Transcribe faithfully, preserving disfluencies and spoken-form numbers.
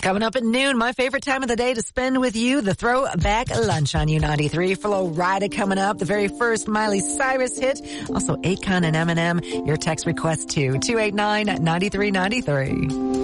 Coming up at noon, my favorite time of the day to spend with you, the throwback lunch on U ninety-three. Flo Rida coming up, the very first Miley Cyrus hit. Also, Akon and Eminem. Your text request to two eight nine, nine three nine three.